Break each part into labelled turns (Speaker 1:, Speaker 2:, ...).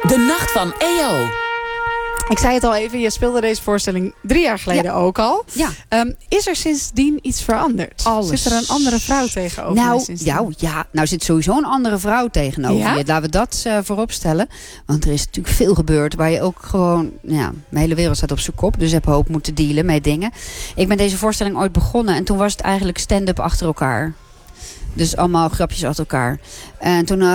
Speaker 1: De Nacht van EO.
Speaker 2: Ik zei het al even, je speelde deze voorstelling 3 jaar geleden ook al.
Speaker 3: Ja.
Speaker 2: Is er sindsdien iets veranderd?
Speaker 3: Alles.
Speaker 2: Zit er een andere vrouw tegenover je sindsdien?
Speaker 3: Nou zit sowieso een andere vrouw tegenover je. Laten we dat voorop stellen. Want er is natuurlijk veel gebeurd waar je ook gewoon... Ja, mijn hele wereld staat op zijn kop. Dus heb hoop moeten dealen met dingen. Ik ben deze voorstelling ooit begonnen. En toen was het eigenlijk stand-up achter elkaar. Dus allemaal grapjes achter elkaar. En toen,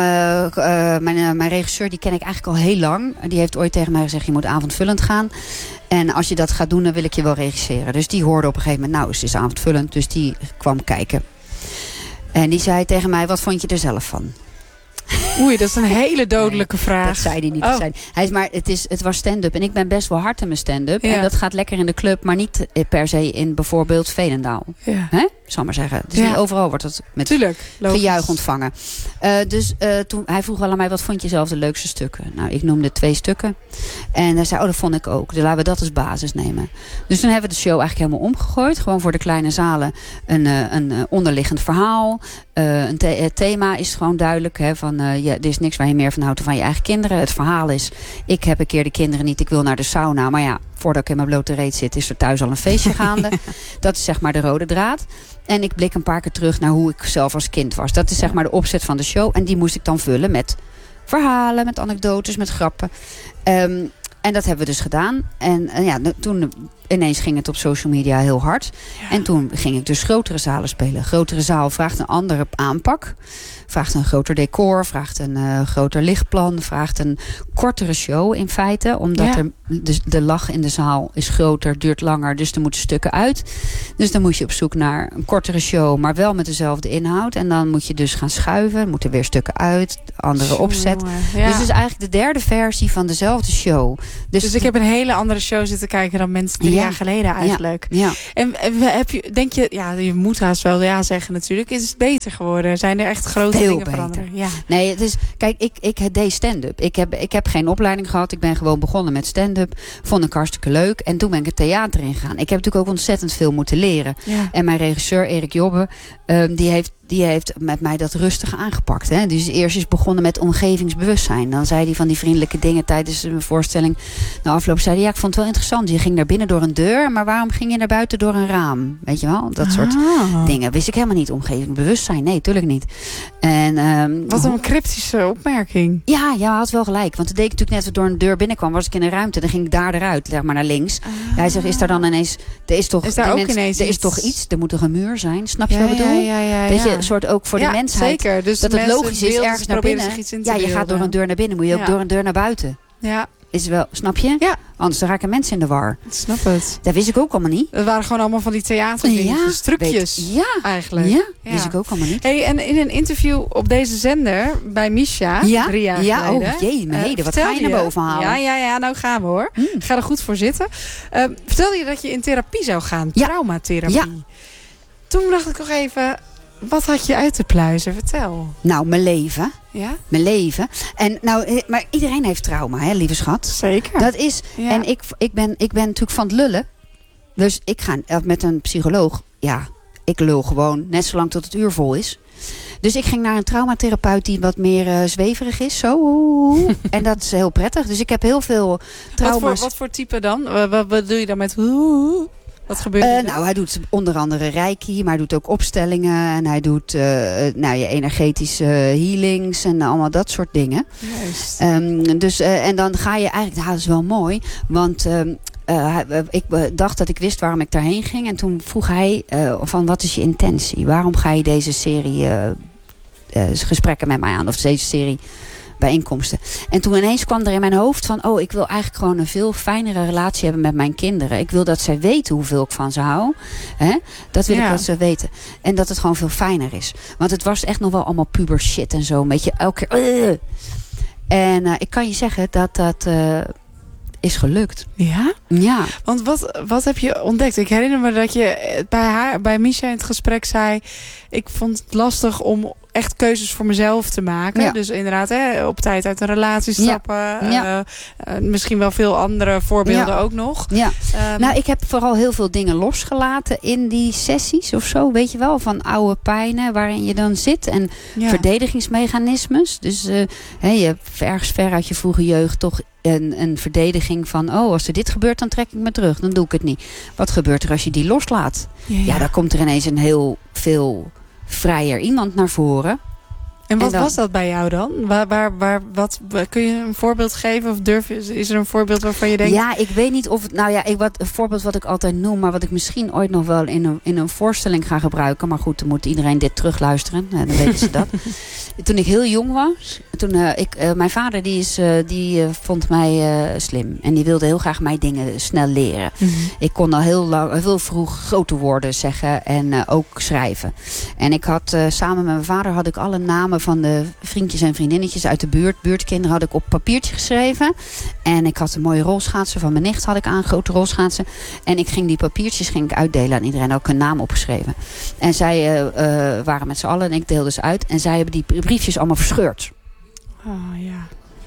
Speaker 3: mijn regisseur, die ken ik eigenlijk al heel lang. Die heeft ooit tegen mij gezegd, je moet avondvullend gaan. En als je dat gaat doen, dan wil ik je wel regisseren. Dus die hoorde op een gegeven moment, nou, het is avondvullend. Dus die kwam kijken. En die zei tegen mij, wat vond je er zelf van?
Speaker 2: Oei, dat is een hele dodelijke vraag.
Speaker 3: Dat zei hij niet. Maar het was stand-up. En ik ben best wel hard in mijn stand-up. Ja. En dat gaat lekker in de club. Maar niet per se in bijvoorbeeld Veenendaal. Ja. Zal maar zeggen. Dus niet overal wordt het met gejuich ontvangen. Toen, hij vroeg wel aan mij, wat vond je zelf de leukste stukken? Nou, ik noemde 2 stukken. En hij zei, dat vond ik ook. Dus laten we dat als basis nemen. Dus toen hebben we de show eigenlijk helemaal omgegooid. Gewoon voor de kleine zalen een onderliggend verhaal. Het thema is gewoon duidelijk. Er is niks waar je meer van houdt dan van je eigen kinderen. Het verhaal is, ik heb een keer de kinderen niet. Ik wil naar de sauna. Maar ja, voordat ik in mijn blote reet zit, is er thuis al een feestje gaande. Dat is zeg maar de rode draad. En ik blik een paar keer terug naar hoe ik zelf als kind was. Dat is zeg maar de opzet van de show. En die moest ik dan vullen met verhalen, met anekdotes, met grappen. En dat hebben we dus gedaan. En toen ineens ging het op social media heel hard. Ja. En toen ging ik dus grotere zalen spelen. Grotere zaal vraagt een andere aanpak. Vraagt een groter decor. Vraagt een groter lichtplan. Vraagt een kortere show in feite. Omdat de lach in de zaal is groter. Duurt langer. Dus er moeten stukken uit. Dus dan moet je op zoek naar een kortere show. Maar wel met dezelfde inhoud. En dan moet je dus gaan schuiven. Er moeten weer stukken uit. Andere opzet. Ja. Dus het is eigenlijk de 3e versie van dezelfde show. Dus ik
Speaker 2: heb een hele andere show zitten kijken dan mensen 3 jaar geleden eigenlijk. Ja. En denk je, je moet haast wel ja zeggen natuurlijk. Is het beter geworden? Zijn er echt grote dingen veranderd? Ja.
Speaker 3: Nee, het is, kijk, ik deed stand-up. Ik heb geen opleiding gehad. Ik ben gewoon begonnen met stand-up. Vond ik hartstikke leuk. En toen ben ik het theater ingegaan. Ik heb natuurlijk ook ontzettend veel moeten leren. Ja. En mijn regisseur Erik Jobbe, die heeft met mij dat rustig aangepakt. Hè? Dus eerst is begonnen met omgevingsbewustzijn. Dan zei hij van die vriendelijke dingen tijdens mijn voorstelling. Na afloop zei hij, ik vond het wel interessant. Je ging naar binnen door een deur, maar waarom ging je naar buiten door een raam? Weet je wel? Dat soort dingen. Wist ik helemaal niet. Omgevingsbewustzijn? Nee, tuurlijk niet. En,
Speaker 2: wat een cryptische opmerking.
Speaker 3: Ja, je had wel gelijk. Want toen deed ik natuurlijk net door een deur binnenkwam. Was ik in een ruimte. Dan ging ik daar eruit. Zeg maar naar links. Hij zegt, is daar dan ineens... Er is toch iets? Er moet toch een muur zijn? Snap je wat ik bedoel? Weet je, een soort ook voor de mensheid.
Speaker 2: Zeker. Dus
Speaker 3: dat het logisch is ergens naar binnen. Je gaat door een deur naar binnen. Moet je ook door een deur naar buiten.
Speaker 2: Ja.
Speaker 3: Is wel, snap je?
Speaker 2: Ja.
Speaker 3: Anders dan raken mensen in de war.
Speaker 2: Ik snap het.
Speaker 3: Dat wist ik ook allemaal niet.
Speaker 2: Het waren gewoon allemaal van die theaterdingetjes, trucjes. Eigenlijk.
Speaker 3: Ja, wist ik ook allemaal niet.
Speaker 2: Hey, en in een interview op deze zender bij Misha, 3 jaar geleden.
Speaker 3: Oh jee, mijn heden, wat ga je naar boven halen?
Speaker 2: Ja, nou gaan we hoor. Ga er goed voor zitten. Vertelde je dat je in therapie zou gaan?
Speaker 3: Ja.
Speaker 2: Traumatherapie.
Speaker 3: Ja.
Speaker 2: Toen dacht ik nog even, wat had je uit te pluizen? Vertel.
Speaker 3: Nou, mijn leven.
Speaker 2: Ja?
Speaker 3: Mijn leven. En nou, maar iedereen heeft trauma, hè, lieve schat.
Speaker 2: Zeker.
Speaker 3: Dat is. Ja. En ik ben natuurlijk van het lullen. Dus ik ga met een psycholoog. Ja, ik lul gewoon net zolang tot het uur vol is. Dus ik ging naar een traumatherapeut die wat meer zweverig is. Zo. En dat is heel prettig. Dus ik heb heel veel trauma's.
Speaker 2: Wat voor type dan? Wat bedoel je dan met... Wat gebeurt er?
Speaker 3: Nou, hij doet onder andere reiki, maar hij doet ook opstellingen. En hij doet je energetische healings en allemaal dat soort dingen.
Speaker 2: Juist.
Speaker 3: En dan ga je eigenlijk, dat is wel mooi. Want ik dacht dat ik wist waarom ik daarheen ging. En toen vroeg hij van wat is je intentie? Waarom ga je deze serie gesprekken met mij aan? Of deze serie bijeenkomsten. En toen ineens kwam er in mijn hoofd van... ik wil eigenlijk gewoon een veel fijnere relatie hebben met mijn kinderen. Ik wil dat zij weten hoeveel ik van ze hou. Dat wil ik dat ze weten. En dat het gewoon veel fijner is. Want het was echt nog wel allemaal puber shit en zo. Een beetje elke keer... En ik kan je zeggen dat is gelukt.
Speaker 2: Ja?
Speaker 3: Ja.
Speaker 2: Want wat heb je ontdekt? Ik herinner me dat je bij Misha in het gesprek zei... ik vond het lastig om echt keuzes voor mezelf te maken. Ja. Dus inderdaad, op tijd uit een relatie stappen. Ja. Misschien wel veel andere voorbeelden ook nog.
Speaker 3: Ja. Nou, ik heb vooral heel veel dingen losgelaten in die sessies of zo. Weet je wel, van oude pijnen waarin je dan zit. En verdedigingsmechanismes. Dus je hebt ergens ver uit je vroege jeugd toch een verdediging van... als er dit gebeurt, dan trek ik me terug. Dan doe ik het niet. Wat gebeurt er als je die loslaat? Ja, dan komt er ineens een heel veel vrijer iemand naar voren.
Speaker 2: En wat was dat bij jou dan? Wat kun je een voorbeeld geven? Of is er een voorbeeld waarvan je denkt...
Speaker 3: Ja, ik weet niet of... een voorbeeld wat ik altijd noem... maar wat ik misschien ooit nog wel in een voorstelling ga gebruiken. Maar goed, dan moet iedereen dit terugluisteren. Dan weten ze dat. Toen ik heel jong was... mijn vader die vond mij slim. En die wilde heel graag mij dingen snel leren. Mm-hmm. Ik kon al heel vroeg grote woorden zeggen. En ook schrijven. En ik had samen met mijn vader... had ik alle namen van de vriendjes en vriendinnetjes uit de buurtkinderen had ik op papiertje geschreven. En ik had een mooie rolschaatsen van mijn nicht had ik aan, grote rolschaatsen. En ik ging die papiertjes uitdelen aan iedereen, ook een naam opgeschreven. En zij waren met z'n allen en ik deelde ze uit. En zij hebben die briefjes allemaal verscheurd.
Speaker 2: Oh ja.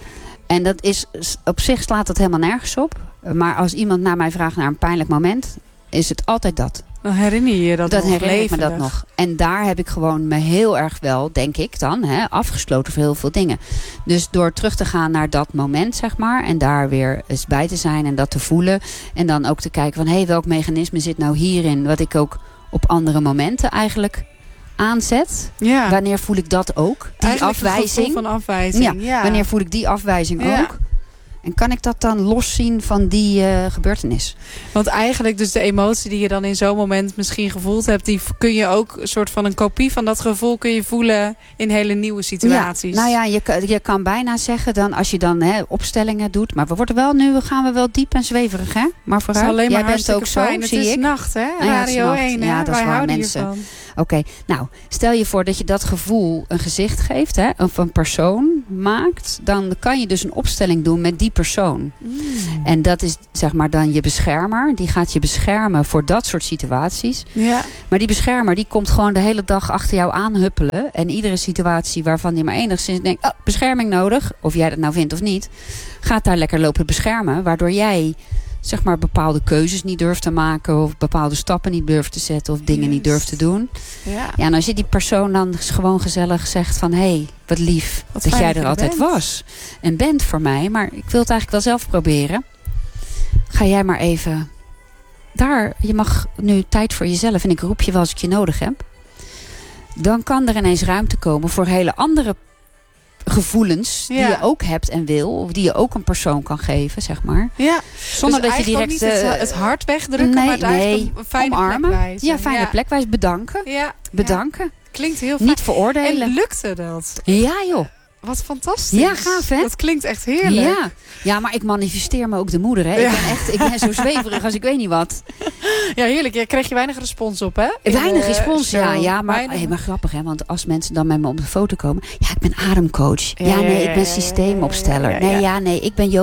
Speaker 3: En dat is, op zich slaat dat helemaal nergens op. Maar als iemand naar mij vraagt naar een pijnlijk moment, is het altijd dat.
Speaker 2: Dan herinner je je dat nog
Speaker 3: herinner ik me dat nog. En daar heb ik gewoon me heel erg wel, denk ik dan, afgesloten voor heel veel dingen. Dus door terug te gaan naar dat moment, zeg maar. En daar weer eens bij te zijn en dat te voelen. En dan ook te kijken van, welk mechanisme zit nou hierin? Wat ik ook op andere momenten eigenlijk aanzet. Ja. Wanneer voel ik dat ook? Die eigenlijk afwijzing.
Speaker 2: Van afwijzing. Ja.
Speaker 3: Wanneer voel ik die afwijzing ook? En kan ik dat dan loszien van die gebeurtenis?
Speaker 2: Want eigenlijk dus de emotie die je dan in zo'n moment misschien gevoeld hebt... die kun je ook een soort van een kopie van dat gevoel kun je voelen in hele nieuwe situaties.
Speaker 3: Ja, nou ja, je kan bijna zeggen dan als je dan opstellingen doet... maar nu gaan we wel diep en zweverig, hè? Maar vooruit,
Speaker 2: het is alleen maar
Speaker 3: jij bent ook
Speaker 2: fijn.
Speaker 3: Zo, zie ik.
Speaker 2: Het is nacht, hè? Radio 1, hè?
Speaker 3: Ja, dat is waar mensen... Oké, nou, stel je voor dat je dat gevoel een gezicht geeft, of een persoon maakt. Dan kan je dus een opstelling doen met die persoon. Mm. En dat is zeg maar dan je beschermer. Die gaat je beschermen voor dat soort situaties. Ja. Maar die beschermer die komt gewoon de hele dag achter jou aanhuppelen. En iedere situatie waarvan je maar enigszins denkt, bescherming nodig. Of jij dat nou vindt of niet. Gaat daar lekker lopen beschermen. Waardoor jij... zeg maar bepaalde keuzes niet durft te maken... of bepaalde stappen niet durft te zetten... of dingen niet durft te doen. Ja, en als je die persoon dan gewoon gezellig zegt van... hé, wat lief dat jij er altijd was. En bent voor mij. Maar ik wil het eigenlijk wel zelf proberen. Ga jij maar even... je mag nu tijd voor jezelf... en ik roep je wel als ik je nodig heb. Dan kan er ineens ruimte komen... voor hele andere gevoelens die je ook hebt en wil. Of die je ook een persoon kan geven, zeg maar. Ja. Zonder dus dat je direct...
Speaker 2: niet het hart wegdrukken, maar het eigenlijk een fijne
Speaker 3: omarmen.
Speaker 2: Plek wijzen.
Speaker 3: Ja, fijne plek wijzen. Bedanken. Ja. Bedanken.
Speaker 2: Ja. Klinkt heel fijn.
Speaker 3: Niet veroordelen.
Speaker 2: En lukte dat?
Speaker 3: Ja, joh.
Speaker 2: Wat fantastisch.
Speaker 3: Ja, gaaf, hè?
Speaker 2: Dat klinkt echt heerlijk.
Speaker 3: Ja, maar ik manifesteer me ook de moeder, hè? Ja. Ik ben zo zweverig als ik weet niet wat.
Speaker 2: Ja, heerlijk. Jij kreeg je weinig respons op, hè?
Speaker 3: Weinig respons, ja. Maar grappig, hè? Want als mensen dan met me op de foto komen... Ja, ik ben ademcoach. Ja, nee, ik ben systeemopsteller. Nee, ik ben